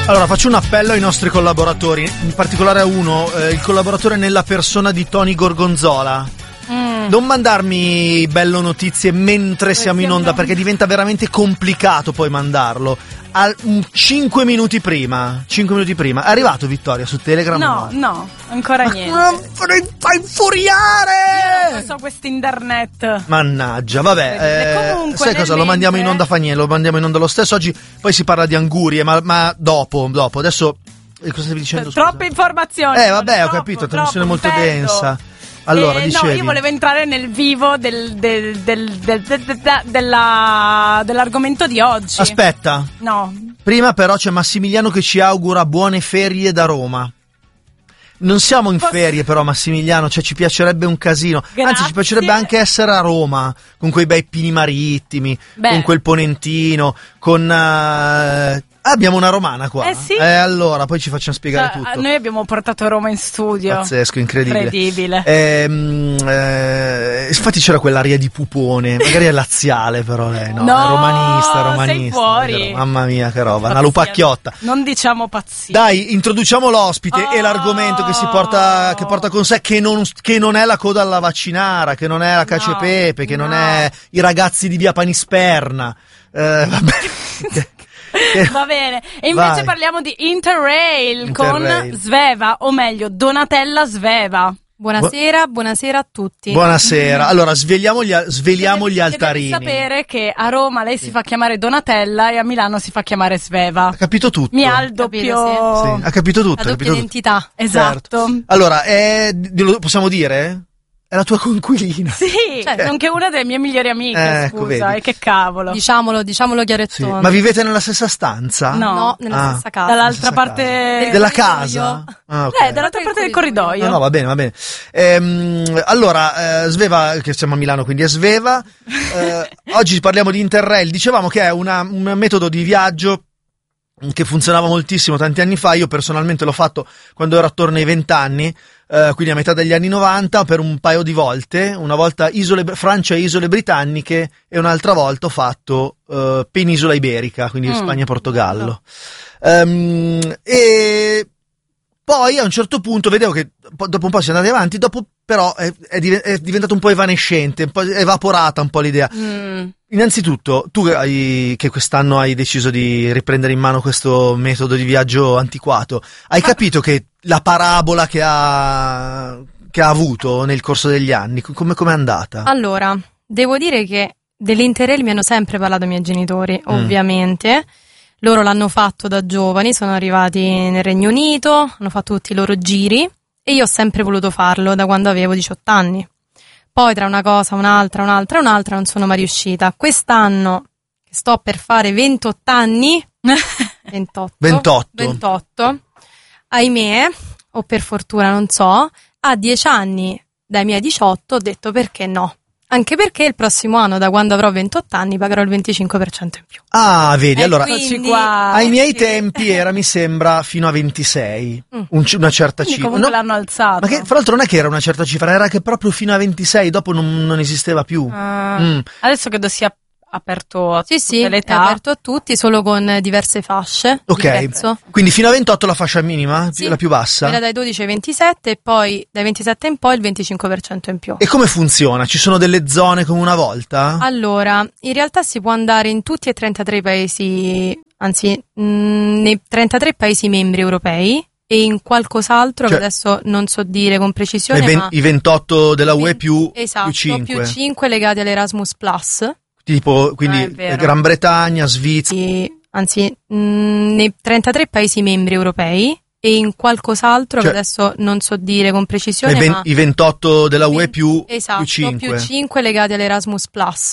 Allora faccio un appello ai nostri collaboratori, in particolare a uno, il collaboratore nella persona di Tony Gorgonzola. Non mandarmi bello notizie mentre siamo in onda, perché diventa veramente complicato poi mandarlo. 5 minuti prima. È arrivato Vittoria su Telegram? No, ancora niente. Non fa infuriare! Io non so questo internet. Mannaggia, vabbè. Comunque, sai cosa? Lo mandiamo in onda, fa niente, lo mandiamo in onda lo stesso. Oggi poi si parla di angurie, ma dopo. Adesso cosa stavi dicendo? Troppe informazioni. Vabbè, ho capito, trasmissione molto densa. Allora, dicevi. No, io volevo entrare nel vivo dell'argomento di oggi. Aspetta. No. Prima però c'è Massimiliano che ci augura buone ferie da Roma. Non siamo in ferie però, Massimiliano, cioè ci piacerebbe un casino. Grazie. Anzi, ci piacerebbe anche essere a Roma, con quei bei pini marittimi, con quel ponentino, con... abbiamo una romana qua. Sì. Allora, poi ci facciamo spiegare tutto. Noi abbiamo portato Roma in studio. Pazzesco, incredibile. Incredibile. Infatti c'era quell'aria di pupone, magari è laziale però lei, no? No, è romanista. sei fuori. Mamma mia, che roba, una lupacchiotta. Non diciamo pazzia. Dai, introduciamo l'ospite e l'argomento che porta con sé, che non è la coda alla vaccinara, che non è la cacio e pepe, che non è i ragazzi di via Panisperna. Vabbè. Va bene, e invece parliamo di Interrail con Sveva, o meglio Donatella Sveva. Buonasera a tutti. Buonasera. Allora, sveliamo gli altarini. Devi sapere che a Roma lei si fa chiamare Donatella e a Milano si fa chiamare Sveva. Ha capito tutto. Mi ha il doppio. Sì, ha capito tutto. La doppia identità. Esatto. Certo. Allora, lo possiamo dire? È la tua coinquilina. Sì, nonché una delle mie migliori amiche, scusa, vedi. E che cavolo. Diciamolo chiaro e tondo. Ma vivete nella stessa stanza? No, nella stessa casa. Dall'altra parte della casa? Okay. Dall'altra parte del corridoio. No, va bene. Allora, Sveva, che siamo a Milano, quindi è Sveva. Oggi parliamo di Interrail. Dicevamo che è un metodo di viaggio che funzionava moltissimo tanti anni fa. Io personalmente l'ho fatto quando ero attorno ai 20 anni, quindi a metà degli anni 90, per un paio di volte. Una volta Francia e isole britanniche e un'altra volta ho fatto penisola iberica, quindi Spagna e Portogallo. E poi a un certo punto vedevo che dopo un po' si è andati avanti, dopo però è diventato un po' evanescente, un po' evaporata un po' l'idea. Innanzitutto, tu che quest'anno hai deciso di riprendere in mano questo metodo di viaggio antiquato, hai capito che la parabola che ha avuto nel corso degli anni, come è andata? Allora, devo dire che dell'Interrail mi hanno sempre parlato i miei genitori, ovviamente. Loro l'hanno fatto da giovani, sono arrivati nel Regno Unito, hanno fatto tutti i loro giri e io ho sempre voluto farlo da quando avevo 18 anni. Poi tra una cosa, un'altra, non sono mai riuscita. Quest'anno, che sto per fare 28 anni, 28, ahimè, o per fortuna non so, a 10 anni dai miei 18 ho detto perché no. Anche perché il prossimo anno, da quando avrò 28 anni, pagherò il 25% in più. Ah, vedi, allora, quindi, ai miei tempi era, mi sembra, fino a 26, una certa cifra. Comunque l'hanno alzato. Ma che, fra l'altro, non è che era una certa cifra, era che proprio fino a 26, dopo non esisteva più. Adesso credo sia aperto a tutte le età. È aperto a tutti, solo con diverse fasce di prezzo. Quindi fino a 28 la fascia minima, la più bassa? Quella dai 12 ai 27 e poi dai 27 in poi il 25% in più. E come funziona? Ci sono delle zone come una volta? Allora, in realtà si può andare in tutti e 33 paesi, anzi nei 33 paesi membri europei e in qualcos'altro che adesso non so dire con precisione, ma i 28 della UE più 5. Più 5 legati all'Erasmus Plus. Tipo, quindi Gran Bretagna, Svizzera. Anzi, nei 33 paesi membri europei e in qualcos'altro che adesso non so dire con precisione, ma i 28 della UE più 5. Più 5 legati all'Erasmus Plus.